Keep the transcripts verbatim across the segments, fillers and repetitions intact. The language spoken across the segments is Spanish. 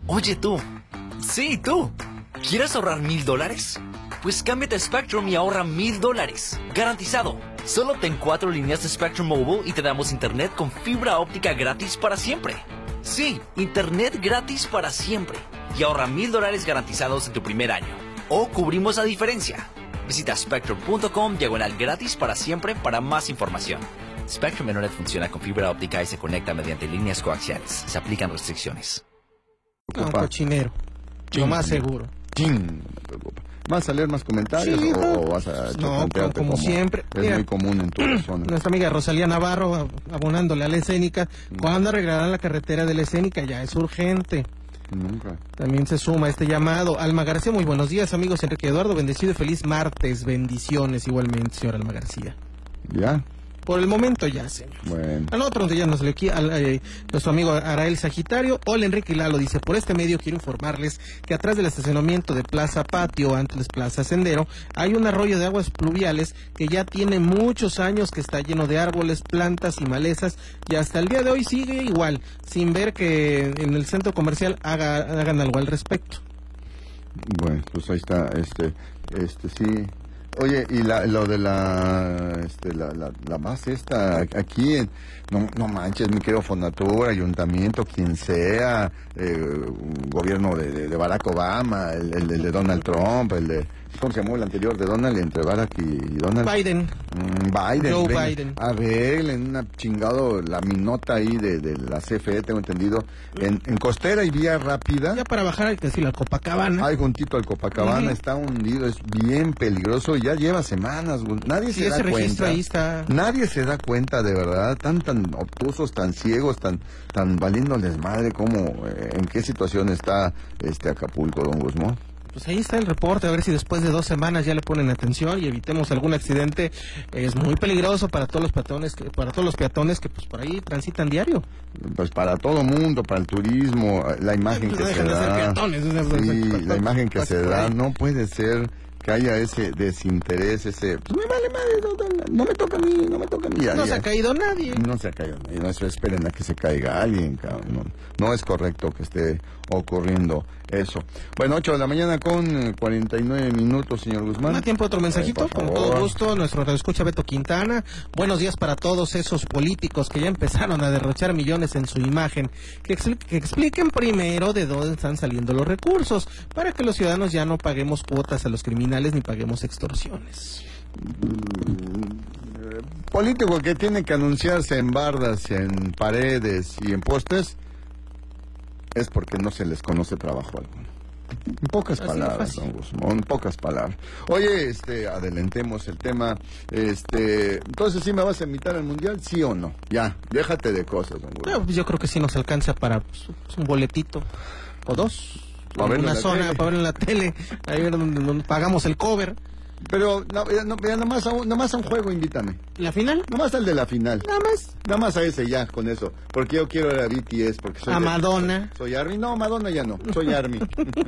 Oye tú, sí tú, ¿quieres ahorrar mil dólares? Pues cámbiate a Spectrum y ahorra mil dólares, garantizado. Solo ten cuatro líneas de Spectrum Mobile y te damos internet con fibra óptica gratis para siempre. Sí, internet gratis para siempre. Y ahorra mil dólares garantizados en tu primer año. O cubrimos la diferencia. Visita spectrum.com diagonal gratis para siempre para más información. Spectrum Internet funciona con fibra óptica y se conecta mediante líneas coaxiales. Se aplican restricciones. No, cochinero. Chin, lo más seguro. Chin, ¿vas a leer más comentarios sí, o, no, o vas a no, como, como siempre. Es Mira, muy común en tu zona. Nuestra amiga Rosalía Navarro abonándole a la escénica. Mm. ¿Cuándo arreglarán la carretera de la escénica? Ya es urgente. Nunca. También se suma este llamado. Alma García, muy buenos días, amigos. Enrique Eduardo, bendecido y feliz martes. Bendiciones igualmente, señor Alma García. ¿Ya? Por el momento ya, señor. Bueno. Al otro ya nos le al, eh, nuestro amigo Arael Sagitario. Hola, Enrique Lalo, dice, por este medio quiero informarles que atrás del estacionamiento de Plaza Patio, antes Plaza Sendero, hay un arroyo de aguas pluviales que ya tiene muchos años, que está lleno de árboles, plantas y malezas, y hasta el día de hoy sigue igual, sin ver que en el centro comercial haga, hagan algo al respecto. Bueno, pues ahí está, este, este sí... Oye, y la, lo de la, este, la, la, la base esta, aquí, en, no, no manches, mi querido Fonatura, ayuntamiento, quien sea, eh, gobierno de, de, de Barack Obama, el, el, el de Donald Trump, el de, ¿cómo se llamó el anterior de Donald, entre Barack y, y Donald? Biden. Mm, Biden. Joe ven, Biden. Arreglen una chingado, la minota ahí de, de la C F E, tengo entendido, en, en costera y vía rápida. Ya para bajar, hay que decir, al Copacabana. Ahí juntito al Copacabana, uh-huh. Está hundido, es bien peligroso, ya lleva semanas, nadie sí, se da cuenta. Ahí está. Nadie se da cuenta de verdad, tan tan obtusos, tan ciegos, tan tan valiéndoles madre como eh, en qué situación está este Acapulco, don Guzmán. Pues ahí está el reporte, a ver si después de dos semanas ya le ponen atención y evitemos algún accidente. Es muy peligroso para todos los peatones, que, para todos los peatones que pues por ahí transitan diario. Pues para todo mundo, para el turismo, la imagen pues que no se da. De ser peatones, sí, la imagen que se da, no puede ser que haya ese desinterés, ese, pues me vale madre, no, no me toca a mí, no me toca a mí. No se ha caído nadie. No se ha caído nadie, no se esperen a que se caiga alguien, cabrón. No, no es correcto que esté ocurriendo eso. Bueno, ocho de la mañana con cuarenta y nueve minutos, señor Guzmán. ¿No tiempo otro mensajito? Eh, con todo gusto, nuestro radioescucha Beto Quintana. Buenos días para todos esos políticos que ya empezaron a derrochar millones en su imagen. Que, expl- que expliquen primero de dónde están saliendo los recursos, para que los ciudadanos ya no paguemos cuotas a los criminales ni paguemos extorsiones. Político que tiene que anunciarse en bardas, en paredes y en postes, es porque no se les conoce trabajo alguno. En pocas Así palabras, don Guzmán, en pocas palabras. Oye, este, adelantemos el tema. Este, entonces, ¿sí me vas a invitar al mundial? ¿Sí o no? Ya, déjate de cosas, don Guzmán. No, pues yo creo que sí nos alcanza para pues, un boletito o dos. Para ver una en zona tele. para ver en la tele, ahí donde, donde pagamos el cover. Pero, no, no, nada más a un, nada más a un juego, invítame. ¿La final? Nada más al de la final. Nada más. Nada más a ese ya, con eso. Porque yo quiero ir a B T S, porque soy... A de, Madonna. Soy Army. No, Madonna ya no. Soy Army.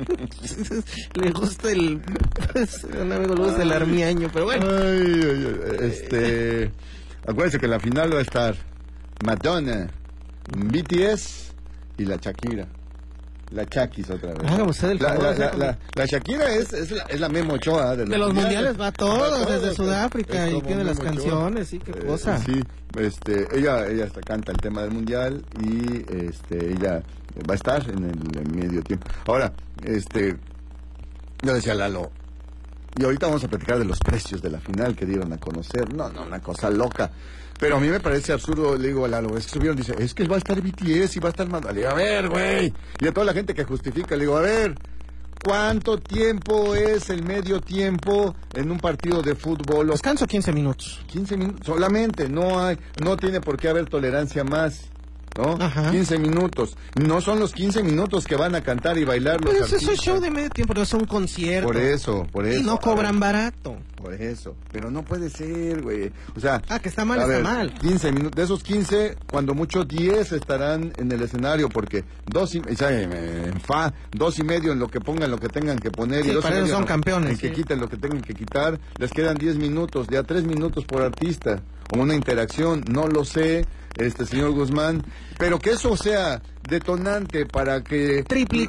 Le gusta el... Un amigo le gusta el armiaño, pero bueno. Ay, ay, ay, este... Acuérdense que la final va a estar Madonna, B T S y la Shakira. La Chakis otra vez. Ah, usted el la, favor, la, ¿sí? la, la, la Shakira es, es, la, es la Memo Ochoa de los, de los mundiales. mundiales Va a todos, va a desde todos, Sudáfrica, es y tiene las Memo canciones, sí, qué eh, cosa. Sí, este, ella, ella hasta canta el tema del mundial y este, ella va a estar en el en medio tiempo. Ahora, este, yo decía Lalo, y ahorita vamos a platicar de los precios de la final que dieron a conocer. No, no, una cosa loca. Pero a mí me parece absurdo, le digo a Lalo, es que subieron, dice, es que va a estar B T S y va a estar Madonna. Le digo, a ver, güey. Y a toda la gente que justifica, le digo, a ver, ¿cuánto tiempo es el medio tiempo en un partido de fútbol? Descanso quince minutos. quince minutos, solamente, no hay, no tiene por qué haber tolerancia más. ¿No? Ajá. quince minutos. No son los quince minutos que van a cantar y bailar los Pero artistas. eso es show de medio tiempo, no es un concierto. Por eso, por eso. Y no cobran barato. Por eso. Pero no puede ser, güey. O sea... Ah, que está mal, está ver, mal. quince minutos. De esos quince, cuando mucho diez estarán en el escenario, porque dos y, o sea, en fa, dos y medio en lo que pongan, lo que tengan que poner. Sí, y dos para y eso medio son en campeones. En que sí. quiten lo que tengan que quitar. Les quedan diez minutos, ya tres minutos por artista. O una interacción, no lo sé, este señor Guzmán. Pero que eso sea detonante para que... Triple